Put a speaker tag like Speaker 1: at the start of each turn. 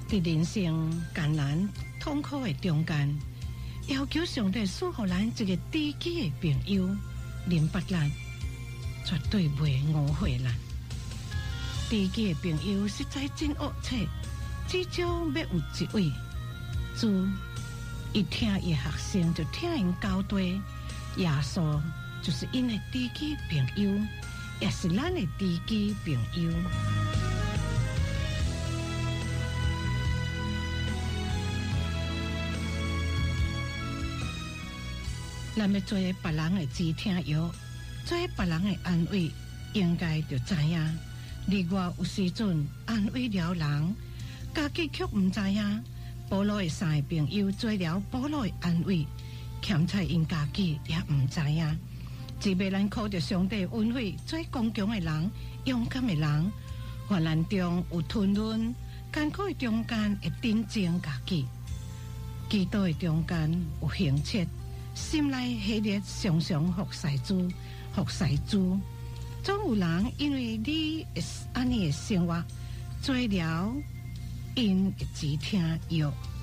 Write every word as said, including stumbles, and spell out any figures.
Speaker 1: 在人生艰难痛苦的中间，要求上帝赐予咱一个知己的朋友，明白咱，绝对袂误会咱。知己的朋友实在真恶切，至少要有一位，主一听伊学生就听因交代，耶稣就是因的知己朋友，也是咱的知己朋友。咱要做别人的知听药，做别人的安慰，应该就知影。例外有时阵安慰了人，家己却唔知影。保罗的三个朋友做了保罗的安慰，欠在因家己也唔知影。只要咱靠着上帝恩惠，做刚强的人、勇敢的人，患难中有吞忍，艰苦的中间会真正家己，祈祷的中间有恒切。心内喜悦，常常服侍主，服侍主。总有人因为你安尼的生活，做了因的只听药。